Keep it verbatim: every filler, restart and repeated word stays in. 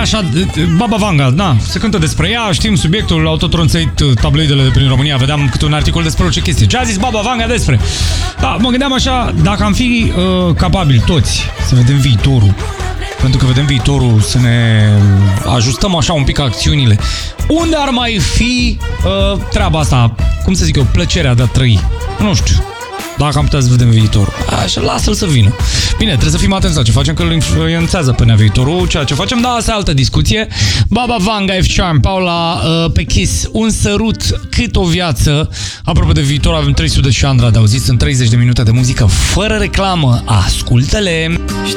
așa, Baba Vanga, da, se cântă despre ea, știm subiectul, au tot ronțăit tabloidele de prin România, vedeam câte un articol despre orice chestie. Ce a zis Baba Vanga despre? Da, mă gândeam așa, dacă am fi uh, capabili toți să vedem viitorul, pentru că vedem viitorul, să ne ajustăm așa un pic acțiunile, unde ar mai fi uh, treaba asta, cum să zic eu, plăcerea de a trăi? Nu știu. Dacă am putea să vedem viitorul. Așa, lasă-l să vină. Bine, trebuie să fim atenți la ce facem, că îl influențează pe nea viitorul, ceea ce facem, dar asta e altă discuție. Baba Vanga, F-Charm, Paula uh, pe Kiss, un sărut cât o viață. Apropo de viitor, avem trei sute și Andra de auzit, sunt treizeci de minute de muzică fără reclamă. Ascultă-le!